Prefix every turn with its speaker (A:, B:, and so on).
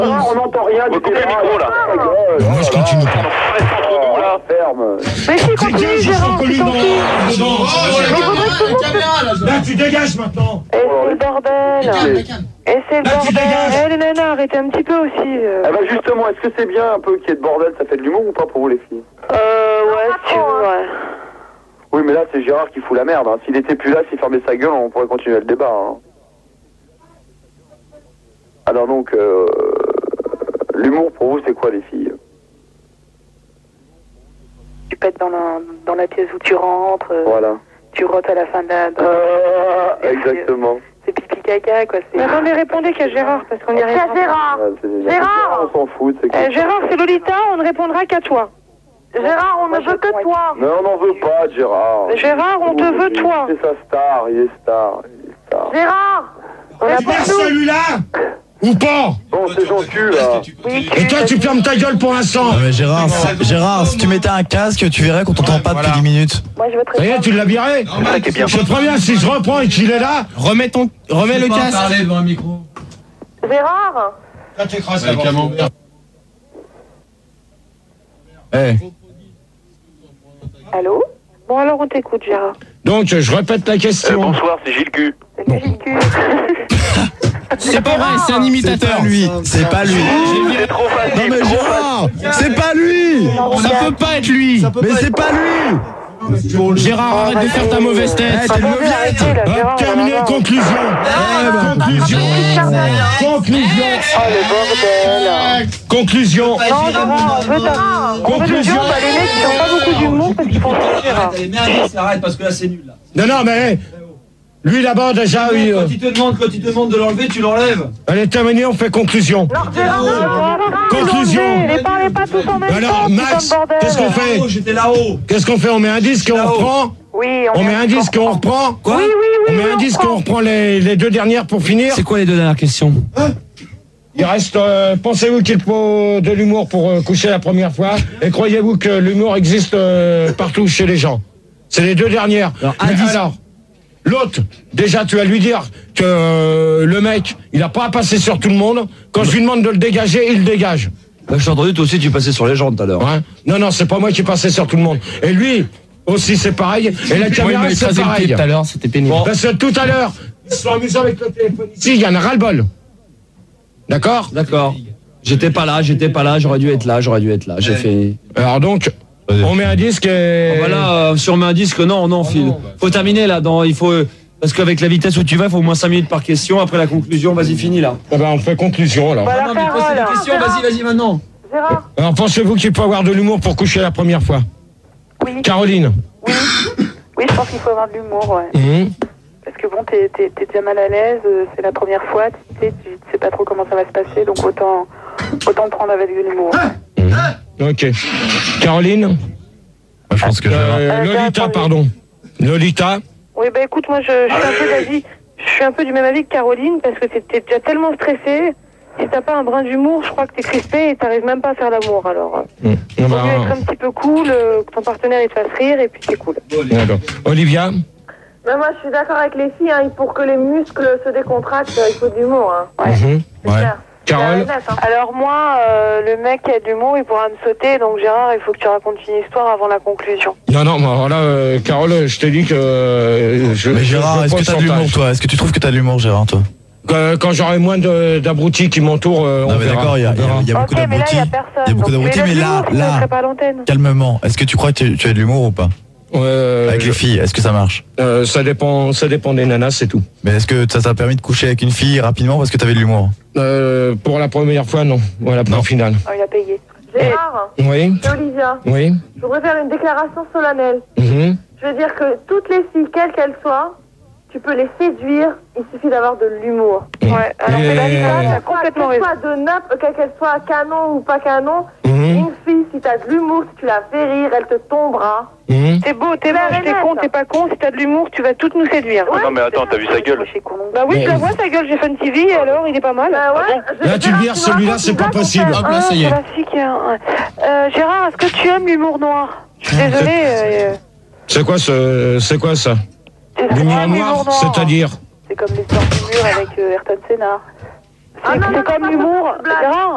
A: Ah, on n'entend rien du
B: coupez le micro là.
C: Moi, je continue pas.
B: Reste entre nous là.
A: Ferme.
D: Mais si, continue, Gérard, tu t'en fiches.
C: Là, tu dégages maintenant.
D: Et c'est le bordel. Et c'est le
C: Là, tu
D: bordel.
C: dégages.
D: Eh, les nanas, arrêtez un petit peu aussi.
A: Eh ben justement, est-ce que c'est bien un peu qu'il y ait de bordel, ça fait de l'humour ou pas pour vous les filles?
D: Ouais, si tu veux, ouais.
A: Oui, mais là c'est Gérard qui fout la merde. Hein. S'il était plus là, s'il fermait sa gueule, on pourrait continuer le débat. Hein. Alors donc, l'humour pour vous c'est quoi les filles?
D: Tu pètes dans la pièce où tu rentres.
A: Voilà.
D: Tu rotes à la fin de la...
A: Exactement.
D: C'est pipi caca, quoi. Mais attendez, répondez qu'à Gérard, parce qu'on y arrive.
E: C'est Gérard.
A: Gérard, on s'en fout.
D: Gérard, c'est Lolita, on ne répondra qu'à toi.
E: Gérard, on ne veut que toi.
A: Mais on n'en veut pas, Gérard.
D: Gérard, on te veut toi.
A: C'est sa star, il est star.
E: Gérard.
D: On a
C: Tu perds celui-là ou pas?
A: Bon, c'est gentil, là.
C: Et toi, tu fermes ta gueule pour l'instant.
F: Mais Gérard, si tu mettais un casque, tu verrais qu'on t'entend pas depuis 10 minutes.
D: Moi, je veux te
C: Ça y est, tu l'as viré. Je te préviens, si je reprends et qu'il est là,
G: Remets le casque.
H: Parler devant un micro.
E: Gérard.
C: là, t'écrases
H: Avec un membre.
D: Allô? Bon, alors on t'écoute, Gérard.
C: Donc, je répète la question.
B: Bonsoir, c'est Gilles Q.
D: C'est le cul.
G: C'est pas vrai, c'est un imitateur.
F: C'est pas lui.
B: C'est trop facile.
F: Non mais
B: trop
F: Gérard, c'est pas lui.
G: Ça peut pas être lui.
F: Mais c'est pas lui.
G: Gérard, arrête de faire ta mauvaise tête.
F: T'es une mauviette.
C: Terminé, conclusion. Conclusion. Conclusion.
D: Oh, le bordel.
C: Conclusion.
D: Non, Gérard, on veut ta...
C: Conclusion.
D: Bah, les mecs, ils ont pas beaucoup d'humour parce qu'ils font ça, Gérard.
H: Allez, merde, arrête parce que là c'est nul là.
C: Non, non, mais lui là-bas déjà, oui,
H: Quand il te demande de l'enlever, tu l'enlèves.
C: elle est terminée, on fait conclusion. Conclusion.
D: Ne parlez pas tous en même temps.
C: Alors, Max,
D: putain de bordel.
C: qu'est-ce qu'on fait?
H: J'étais là-haut.
C: Qu'est-ce qu'on fait? On met un disque et on reprend?
D: Oui,
C: On met un disque et on reprend?
H: Quoi?
D: Oui,
C: On met un disque et on reprend les deux dernières pour finir?
G: C'est quoi les deux dernières questions?
C: Il reste, pensez-vous qu'il faut de l'humour pour coucher la première fois? Et croyez-vous que l'humour existe partout chez les gens? C'est les deux dernières. Alors, l'autre, déjà tu vas lui dire que le mec, il a pas à passer sur tout le monde. Quand je lui demande de le dégager, il le dégage.
I: Bah, je t'ai entendu, toi aussi tu passais sur les gens tout à l'heure.
C: Hein? Non, non, c'est pas moi qui passais sur tout le monde. Et lui, aussi c'est pareil. Et la
G: Moi, il
C: caméra,
G: m'a
C: c'est
G: écrasé le
C: pareil.
G: pied tout à l'heure, c'était pénible.
C: Parce que tout à l'heure, ils se sont amusés avec le téléphone ici, il y en a ras-le-bol. D'accord?
I: D'accord. J'étais pas là, j'aurais dû être là. J'ai fait...
C: Alors donc, on met un disque et...
I: Voilà, si on met un disque, non, Phil. Faut terminer là, il faut... Parce qu'avec la vitesse où tu vas, il faut au moins 5 minutes par question. Après la conclusion, vas-y, fini là.
C: Eh ben, on fait conclusion alors.
D: Voilà,
H: Non, mais pose des questions, vas-y maintenant.
D: Gérard.
C: Alors pensez-vous qu'il peut avoir de l'humour pour coucher la première fois?
D: Oui.
C: Caroline?
D: Oui, je pense qu'il faut avoir de l'humour, ouais.
C: Mmh.
D: Parce que bon, t'es déjà mal à l'aise, c'est la première fois, tu sais pas trop comment ça va se passer, donc autant prendre avec de l'humour.
C: Ok. Caroline?
F: Moi, je pense que
C: Lolita, pardon. Lolita?
D: Oui, bah écoute, moi je suis un peu d'avis, je suis un peu du même avis que Caroline, parce que t'es déjà tellement stressé, si t'as pas un brin d'humour, je crois que t'es crispé et t'arrives même pas à faire l'amour, alors.
C: Mmh.
D: Vaut mieux être un petit peu cool, que ton partenaire il te fasse rire, et puis c'est cool.
C: D'accord. Olivia?
E: Mais moi, je suis d'accord avec les filles. Hein. Pour que les muscles se décontractent, il faut de l'humour. Hein.
D: Ouais.
E: C'est clair.
C: Carole?
E: C'est honnête, hein.
D: Alors moi, le mec qui a de l'humour, il pourra me sauter, donc Gérard, il faut que tu racontes une histoire avant la conclusion.
C: Non, non, alors là, Carole, je t'ai dit que...
F: Mais Gérard, est-ce que t'as de l'humour, toi? Est-ce que tu trouves que t'as de l'humour, Gérard, toi?
C: Quand j'aurai moins d'abrutis qui m'entourent, on
F: Non mais
C: verra.
F: d'accord, il y a beaucoup
D: Ok, mais là, il
F: d'abrutis.
D: n'y a personne.
F: Il y a beaucoup
D: Donc,
F: d'abrutis, mais
D: de l'humour, sinon, je
F: là,
D: serais pas à l'antenne.
F: calmement. Est-ce que tu crois que tu as de l'humour ou pas? Avec les filles, est-ce que ça marche?
C: Ça dépend des nanas, c'est tout.
F: Mais est-ce que ça t'a permis de coucher avec une fille rapidement parce que t'avais de l'humour?
C: Pour la première fois, non. Voilà, pour la finale.
D: Oh, il a payé.
E: Gérard,
C: Oui,
E: c'est Olivia.
C: oui.
E: Je voudrais faire une déclaration solennelle.
C: Mhm.
E: Je veux dire que toutes les filles, quelles qu'elles soient, tu peux les séduire, il suffit d'avoir de l'humour.
D: Ouais, alors
C: Et-
D: c'est la vie, t'as complètement
E: Qu'elle
D: raison.
E: soit de nappe, qu'elle soit canon ou pas canon,
C: Mhm.
E: une fille, si t'as de l'humour, si tu la fais rire, elle te tombera.
C: Mhm.
D: T'es beau, t'es moche, t'es con, t'es pas con, si t'as de l'humour, tu vas toutes nous séduire.
B: Oh, non mais attends, t'as vu sa gueule?
D: Bah oui,
C: Mais-
D: je la vois, sa gueule, j'ai Fun TV, et alors, il est pas mal.
E: Bah ouais,
C: Là, tu le vires, celui-là, c'est pas possible.
G: Hop là, ça y est.
D: Classique, hein. Gérard, est-ce que tu aimes l'humour noir? Je suis désolée.
C: C'est quoi ça? L'humour noir, c'est-à-dire?
D: C'est comme l'histoire du mur avec Ayrton Senna.
E: Ah non,
D: C'est
E: non,
D: comme
E: non,
D: l'humour.
E: blague.
D: Gérard,